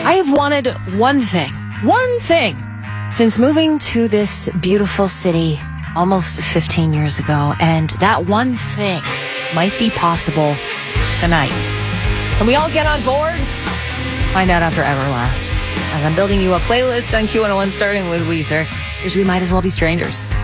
I have wanted one thing, since moving to this beautiful city almost 15 years ago, and that one thing might be possible tonight. Can we all get on board? Find out after Everlast. As I'm building you a playlist on Q101 starting with Weezer, because we might as well be strangers.